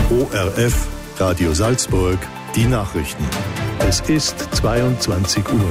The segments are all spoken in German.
ORF, Radio Salzburg, die Nachrichten. Es ist 22 Uhr.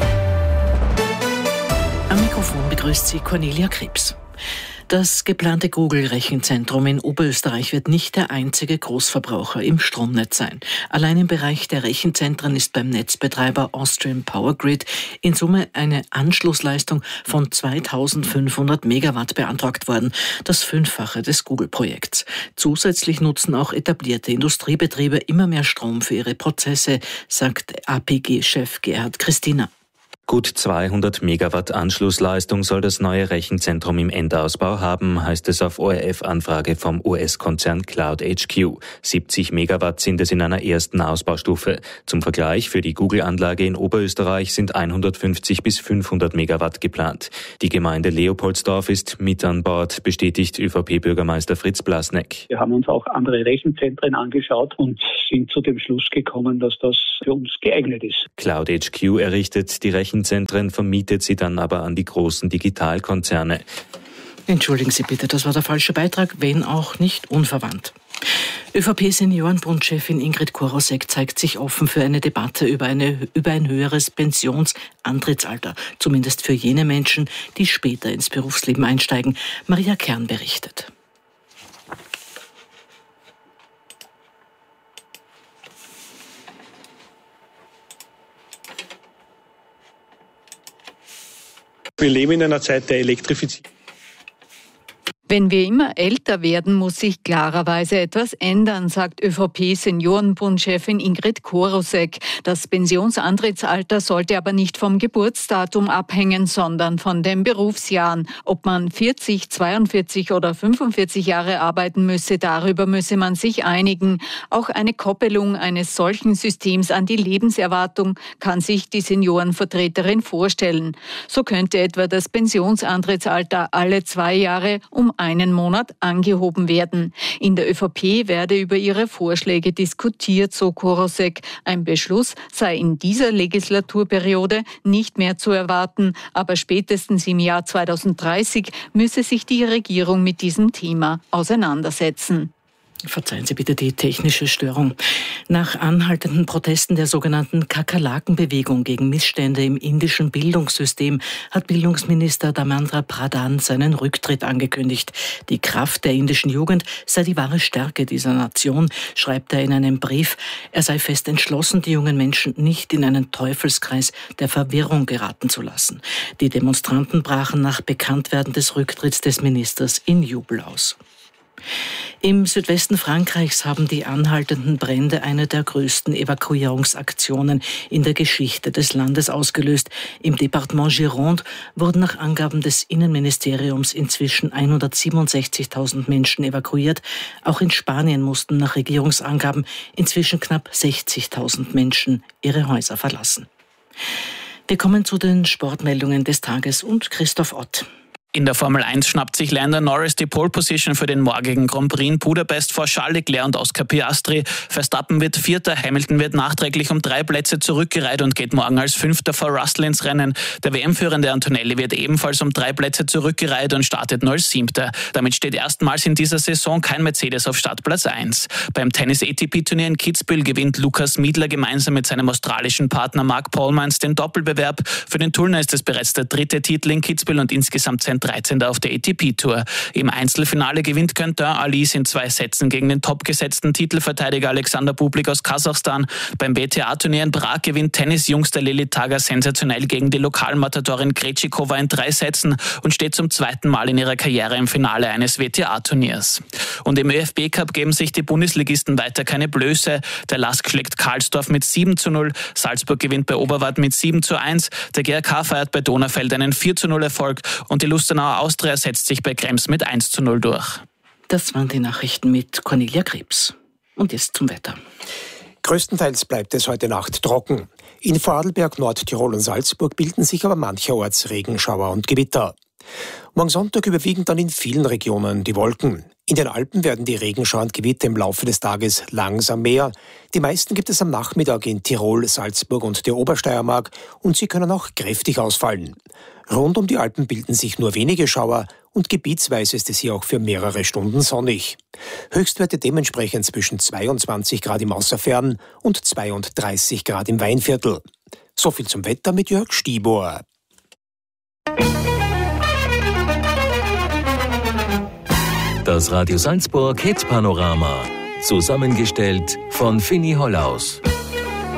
Am Mikrofon begrüßt Sie Cornelia Krebs. Das geplante Google-Rechenzentrum in Oberösterreich wird nicht der einzige Großverbraucher im Stromnetz sein. Allein im Bereich der Rechenzentren ist beim Netzbetreiber Austrian Power Grid in Summe eine Anschlussleistung von 2500 Megawatt beantragt worden, das Fünffache des Google-Projekts. Zusätzlich nutzen auch etablierte Industriebetriebe immer mehr Strom für ihre Prozesse, sagt APG-Chef Gerhard Christina. Gut 200 Megawatt Anschlussleistung soll das neue Rechenzentrum im Endausbau haben, heißt es auf ORF-Anfrage vom US-Konzern CloudHQ. 70 Megawatt sind es in einer ersten Ausbaustufe. Zum Vergleich, für die Google-Anlage in Oberösterreich sind 150 bis 500 Megawatt geplant. Die Gemeinde Leopoldsdorf ist mit an Bord, bestätigt ÖVP-Bürgermeister Fritz Blasneck. Wir haben uns auch andere Rechenzentren angeschaut und sind zu dem Schluss gekommen, dass das für uns geeignet ist. CloudHQ errichtet die Rechenzentren, vermietet sie dann aber an die großen Digitalkonzerne. Entschuldigen Sie bitte, das war der falsche Beitrag, wenn auch nicht unverwandt. ÖVP-Seniorenbundchefin Ingrid Korosek zeigt sich offen für eine Debatte über ein höheres Pensionsantrittsalter, zumindest für jene Menschen, die später ins Berufsleben einsteigen. Maria Kern berichtet. Wir leben in einer Zeit der Elektrifizierung. Wenn wir immer älter werden, muss sich klarerweise etwas ändern, sagt ÖVP-Seniorenbundchefin Ingrid Korosek. Das Pensionsantrittsalter sollte aber nicht vom Geburtsdatum abhängen, sondern von den Berufsjahren. Ob man 40, 42 oder 45 Jahre arbeiten müsse, darüber müsse man sich einigen. Auch eine Koppelung eines solchen Systems an die Lebenserwartung kann sich die Seniorenvertreterin vorstellen. So könnte etwa das Pensionsantrittsalter alle 2 Jahre um einen Monat angehoben werden. In der ÖVP werde über ihre Vorschläge diskutiert, so Korosek. Ein Beschluss sei in dieser Legislaturperiode nicht mehr zu erwarten, aber spätestens im Jahr 2030 müsse sich die Regierung mit diesem Thema auseinandersetzen. Verzeihen Sie bitte die technische Störung. Nach anhaltenden Protesten der sogenannten Kakerlakenbewegung gegen Missstände im indischen Bildungssystem hat Bildungsminister Dharmendra Pradhan seinen Rücktritt angekündigt. Die Kraft der indischen Jugend sei die wahre Stärke dieser Nation, schreibt er in einem Brief. Er sei fest entschlossen, die jungen Menschen nicht in einen Teufelskreis der Verwirrung geraten zu lassen. Die Demonstranten brachen nach Bekanntwerden des Rücktritts des Ministers in Jubel aus. Im Südwesten Frankreichs haben die anhaltenden Brände eine der größten Evakuierungsaktionen in der Geschichte des Landes ausgelöst. Im Departement Gironde wurden nach Angaben des Innenministeriums inzwischen 167.000 Menschen evakuiert. Auch in Spanien mussten nach Regierungsangaben inzwischen knapp 60.000 Menschen ihre Häuser verlassen. Wir kommen zu den Sportmeldungen des Tages und Christoph Ott. In der Formel 1 schnappt sich Lando Norris die Pole-Position für den morgigen Grand Prix in Budapest vor Charles Leclerc und Oscar Piastri. Verstappen wird Vierter, Hamilton wird nachträglich um 3 Plätze zurückgereiht und geht morgen als Fünfter vor Russell ins Rennen. Der WM-Führende Antonelli wird ebenfalls um 3 Plätze zurückgereiht und startet nur als Siebter. Damit steht erstmals in dieser Saison kein Mercedes auf Startplatz 1. Beim Tennis-ATP-Turnier in Kitzbühel gewinnt Lukas Miedler gemeinsam mit seinem australischen Partner Mark Polmans den Doppelbewerb. Für den Turner ist es bereits der 3. Titel in Kitzbühel und insgesamt sein 13. auf der ATP-Tour. Im Einzelfinale gewinnt Quentin Alice in 2 Sätzen gegen den topgesetzten Titelverteidiger Alexander Bublik aus Kasachstan. Beim WTA-Turnier in Prag gewinnt Tennisjungster Lili Taga sensationell gegen die Lokalmatadorin Krejcikova in 3 Sätzen und steht zum 2. Mal in ihrer Karriere im Finale eines WTA-Turniers. Und im ÖFB-Cup geben sich die Bundesligisten weiter keine Blöße. Der LASK schlägt Karlsdorf mit 7:0, Salzburg gewinnt bei Oberwart mit 7:1, der GRK feiert bei Donaufeld einen 4:0 Erfolg und die Lustenauer Austria setzt sich bei Krems mit 1:0 durch. Das waren die Nachrichten mit Cornelia Krebs. Und jetzt zum Wetter. Größtenteils bleibt es heute Nacht trocken. In Vorarlberg, Nordtirol und Salzburg bilden sich aber mancherorts Regenschauer und Gewitter. Morgen Sonntag überwiegen dann in vielen Regionen die Wolken. In den Alpen werden die Regenschauer und Gewitter im Laufe des Tages langsam mehr. Die meisten gibt es am Nachmittag in Tirol, Salzburg und der Obersteiermark und sie können auch kräftig ausfallen. Rund um die Alpen bilden sich nur wenige Schauer und gebietsweise ist es hier auch für mehrere Stunden sonnig. Höchstwerte dementsprechend zwischen 22 Grad im Außerfern und 32 Grad im Weinviertel. So viel zum Wetter mit Jörg Stibor. Das Radio Salzburg Hit Panorama. Zusammengestellt von Fini Hollaus.